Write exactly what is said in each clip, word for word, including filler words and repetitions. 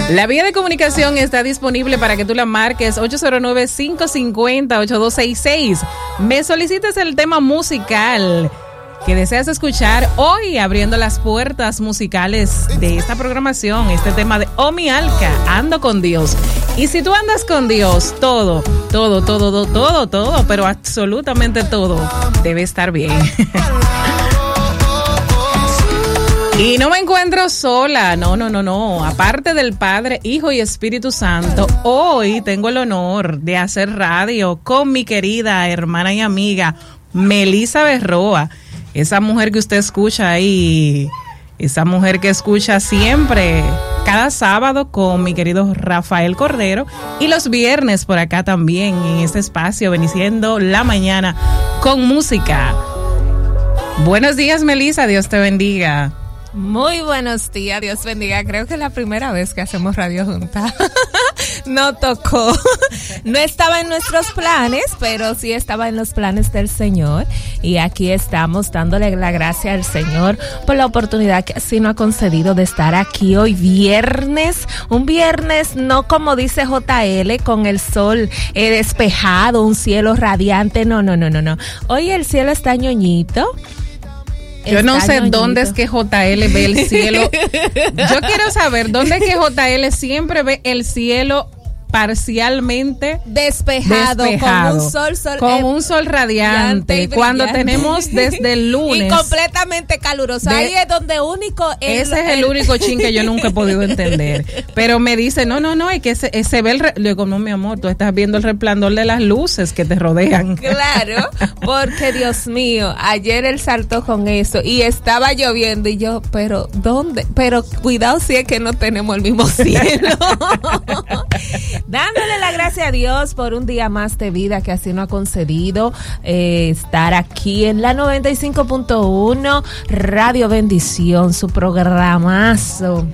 La vía de comunicación está disponible para que tú la marques ocho cero nueve, cinco cinco cero, ocho dos seis seis. Me solicites el tema musical que deseas escuchar hoy, abriendo las puertas musicales de esta programación, este tema de Omi Alca, Ando con Dios. Y si tú andas con Dios, todo, todo, todo, todo, todo, todo, pero absolutamente todo debe estar bien. Y no me encuentro sola, no, no, no, no. Aparte del Padre, Hijo y Espíritu Santo, hoy tengo el honor de hacer radio con mi querida hermana y amiga Melissa Berroa. Esa mujer que usted escucha ahí, esa mujer que escucha siempre, cada sábado con mi querido Rafael Cordero y los viernes por acá también en este espacio, bendiciendo la mañana con música. Buenos días, Melissa, Dios te bendiga. Muy buenos días, Dios bendiga. Creo que es la primera vez que hacemos radio juntas. No tocó. No estaba en nuestros planes, pero sí estaba en los planes del Señor. Y aquí estamos dándole la gracia al Señor por la oportunidad que así nos ha concedido de estar aquí hoy viernes. Un viernes no como dice J L, con el sol eh, despejado, un cielo radiante. No, no, no, no, no. Hoy el cielo está ñoñito. Yo no sé dónde es que J L ve el cielo. Yo quiero saber dónde es que J L siempre ve el cielo parcialmente despejado, despejado con un sol, sol con eh, un sol radiante, cuando tenemos desde el lunes y completamente caluroso. De, ahí es donde único el, ese es el, el único chin que yo nunca he podido entender. Pero me dice, no, no, no, es que se, se ve el, le digo, no, mi amor, tú estás viendo el resplandor de las luces que te rodean. Claro, porque Dios mío, ayer él saltó con eso y estaba lloviendo y yo, pero ¿dónde? Pero cuidado si es que no tenemos el mismo cielo. Dándole la gracia a Dios por un día más de vida que así nos ha concedido, eh, estar aquí en la noventa y cinco punto uno Radio Bendición, su programazo.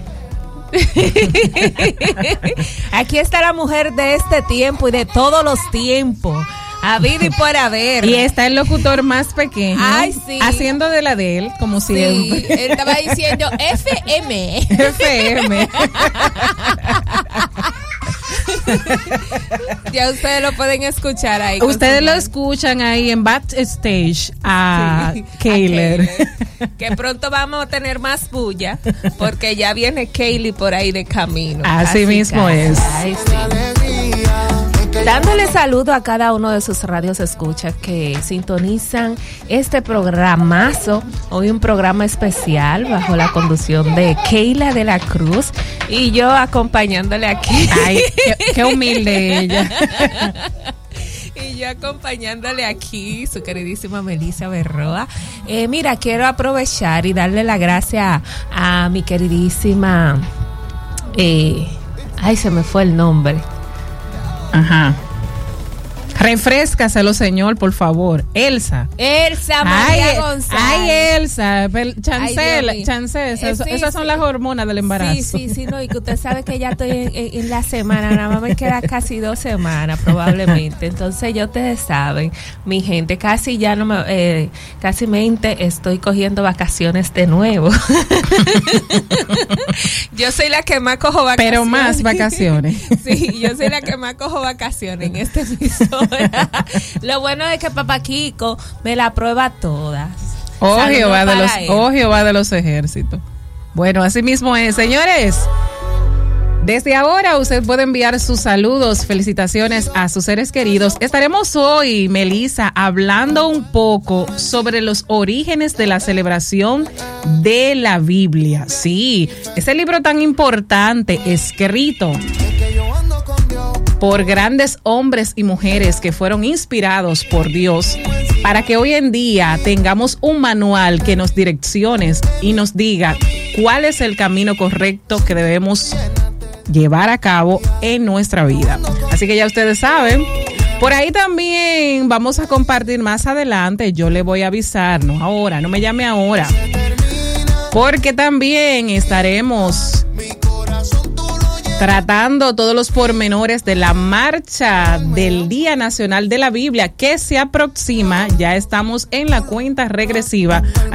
Aquí está la mujer de este tiempo y de todos los tiempos, habido y por haber. Y está el locutor más pequeño. Ay, sí. Haciendo de la de él, como sí, siempre. Él estaba diciendo F M. F M. Ya ustedes lo pueden escuchar ahí. Ustedes lo escuchan ahí en backstage a sí, Kayler. Que pronto vamos a tener más bulla porque ya viene Kaylee por ahí de camino. Así, Así mismo que, es. Ay, sí. Dándole saludo a cada uno de sus radios escuchas que sintonizan este programazo. Hoy un programa especial bajo la conducción de Keila de la Cruz y yo acompañándole aquí. Ay, qué, qué humilde ella. Y yo acompañándole aquí, su queridísima Melissa Berroa. Eh, mira, quiero aprovechar y darle la gracia a, a mi queridísima... Eh, ay, se me fue el nombre. Ajá. Refréscaselo, señor, por favor. Elsa. Elsa María ay, González. Ay, Elsa. Chancel, chancel. Esas, eh, sí, esas son sí. las hormonas del embarazo. Sí, sí, sí, no. Y que usted sabe que ya estoy en, en, en la semana. Nada más me queda casi dos semanas, probablemente. Entonces, ya ustedes saben, mi gente, casi ya no me. Eh, casi mente estoy cogiendo vacaciones de nuevo. Yo soy la que más cojo vacaciones. Pero más vacaciones. Sí, yo soy la que más cojo vacaciones en este episodio. Lo bueno es que Papá Kiko me la prueba todas. Oh, Jehová de los, oh, Jehová de los ejércitos. Bueno, así mismo es, señores. Desde ahora usted puede enviar sus saludos, felicitaciones a sus seres queridos. Estaremos hoy, Melissa, hablando un poco sobre los orígenes de la celebración de la Biblia. Sí, ese libro tan importante, escrito por grandes hombres y mujeres que fueron inspirados por Dios para que hoy en día tengamos un manual que nos direccione y nos diga cuál es el camino correcto que debemos llevar a cabo en nuestra vida. Así que ya ustedes saben, por ahí también vamos a compartir más adelante, yo le voy a avisar, no ahora, no me llame ahora, porque también estaremos tratando todos los pormenores de la marcha del Día Nacional de la Biblia que se aproxima. Ya estamos en la cuenta regresiva.